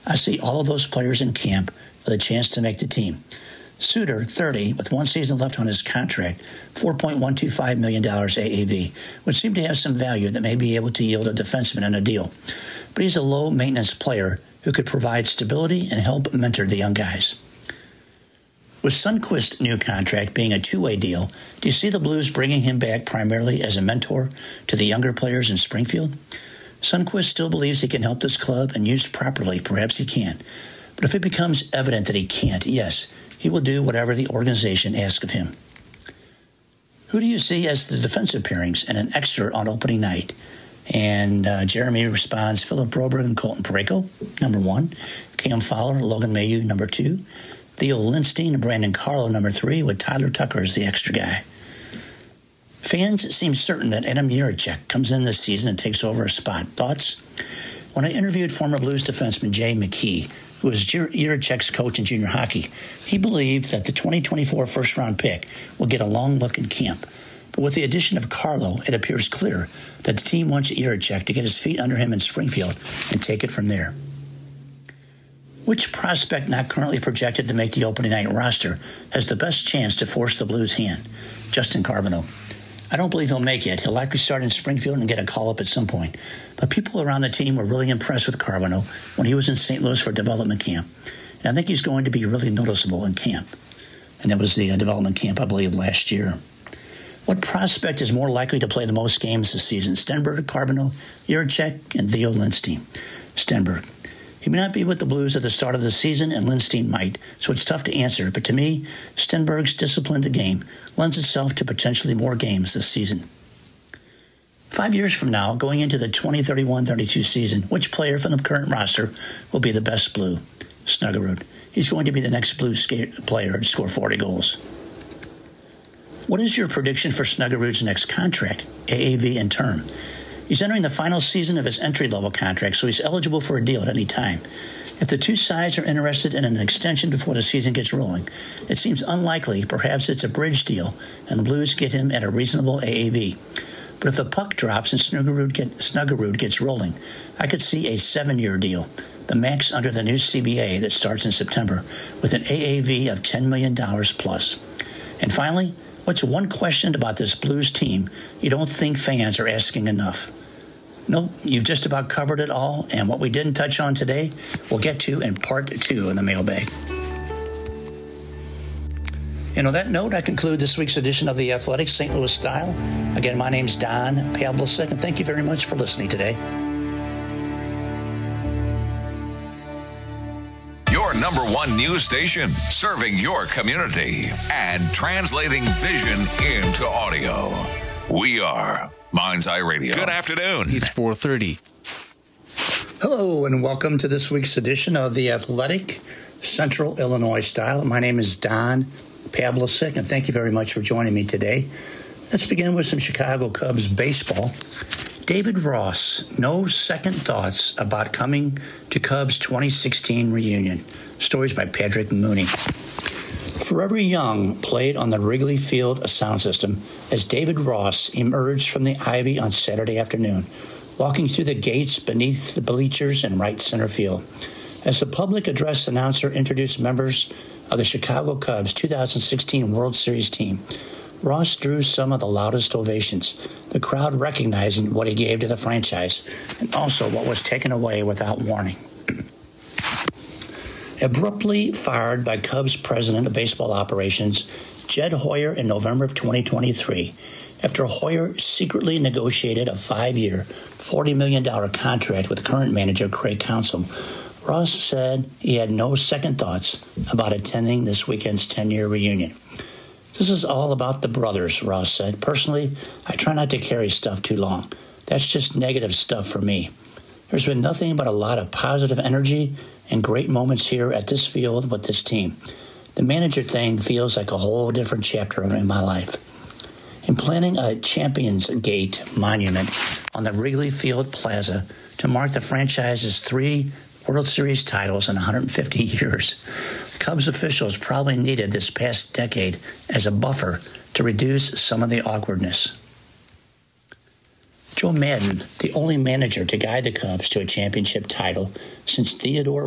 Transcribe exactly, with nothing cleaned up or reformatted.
I see all of those players in camp with a chance to make the team. Suter, thirty, with one season left on his contract, four point one two five million dollars A A V, would seem to have some value that may be able to yield a defenseman in a deal. But he's a low-maintenance player who could provide stability and help mentor the young guys. With Sundqvist's new contract being a two-way deal, do you see the Blues bringing him back primarily as a mentor to the younger players in Springfield? Sundqvist still believes he can help this club, and used properly, perhaps he can. But if it becomes evident that he can't, yes, he will do whatever the organization asks of him. Who do you see as the defensive pairings and an extra on opening night? And uh, Jeremy responds, Philip Broberg and Colton Parayko, number one. Cam Fowler, Logan Mailloux, number two. Theo Lindstein and Brandon Carlo, number three, with Tyler Tucker as the extra guy. Fans seem certain that Adam Jiricek comes in this season and takes over a spot. Thoughts? When I interviewed former Blues defenseman Jay McKee, who was Jiricek's coach in junior hockey, he believed that the twenty twenty-four first-round pick will get a long look in camp. But with the addition of Carlo, it appears clear that the team wants Jiricek to get his feet under him in Springfield and take it from there. Which prospect not currently projected to make the opening night roster has the best chance to force the Blues' hand? Justin Carbonneau. I don't believe he'll make it. He'll likely start in Springfield and get a call-up at some point. But people around the team were really impressed with Carbonneau when he was in Saint Louis for development camp. And I think he's going to be really noticeable in camp. And that was the uh, development camp, I believe, last year. What prospect is more likely to play the most games this season? Stenberg, Carbonneau, Jiricek, and Theo Lindstein. Stenberg. He may not be with the Blues at the start of the season, and Lindstein might, so it's tough to answer. But to me, Stenberg's disciplined game lends itself to potentially more games this season. Five years from now, going into the twenty thirty-one thirty-two season, which player from the current roster will be the best Blue? Snuggerud. He's going to be the next Blues player to score forty goals. What is your prediction for Snuggerud's next contract, A A V and term? He's entering the final season of his entry-level contract, so he's eligible for a deal at any time. If the two sides are interested in an extension before the season gets rolling, it seems unlikely. Perhaps it's a bridge deal, and the Blues get him at a reasonable A A V. But if the puck drops and Snuggerud, get, Snuggerud gets rolling, I could see a seven-year deal, the max under the new C B A that starts in September, with an A A V of ten million dollars plus. And finally, what's one question about this Blues team you don't think fans are asking enough? Nope, you've just about covered it all, and what we didn't touch on today, we'll get to in part two in the mailbag. And on that note, I conclude this week's edition of The Athletic Saint Louis Style. Again, my name's Don Pavlicek, and thank you very much for listening today. Your number one news station, serving your community and translating vision into audio. We are Mind's Eye Radio. Good afternoon. It's four thirty. Hello, and welcome to this week's edition of The Athletic Central Illinois Style. My name is Don Pavlicek, and thank you very much for joining me today. Let's begin with some Chicago Cubs baseball. David Ross, no second thoughts about coming to Cubs twenty sixteen reunion. Stories by Patrick Mooney. Forever Young played on the Wrigley Field sound system as David Ross emerged from the ivy on Saturday afternoon, walking through the gates beneath the bleachers in right center field. As the public address announcer introduced members of the Chicago Cubs two thousand sixteen World Series team, Ross drew some of the loudest ovations, the crowd recognizing what he gave to the franchise and also what was taken away without warning. Abruptly fired by Cubs president of baseball operations, Jed Hoyer, in November of twenty twenty-three, after Hoyer secretly negotiated a five-year, forty million dollars contract with current manager Craig Counsell, Ross said he had no second thoughts about attending this weekend's ten-year reunion. This is all about the brothers, Ross said. Personally, I try not to carry stuff too long. That's just negative stuff for me. There's been nothing but a lot of positive energy and great moments here at this field with this team. The manager thing feels like a whole different chapter in my life. In planning a Champions Gate monument on the Wrigley Field Plaza to mark the franchise's three World Series titles in one hundred fifty years, Cubs officials probably needed this past decade as a buffer to reduce some of the awkwardness. Joe Maddon, the only manager to guide the Cubs to a championship title since Theodore